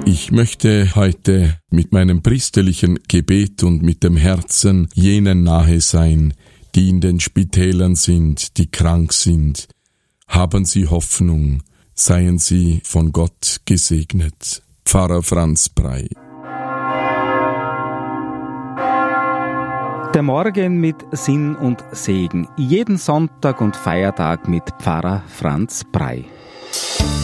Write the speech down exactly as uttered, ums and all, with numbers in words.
Ich möchte heute mit meinem priesterlichen Gebet und mit dem Herzen jenen nahe sein, die in den Spitälern sind, die krank sind. Haben Sie Hoffnung, seien Sie von Gott gesegnet. Pfarrer Franz Brey. Der Morgen mit Sinn und Segen. Jeden Sonntag und Feiertag mit Pfarrer Franz Brey.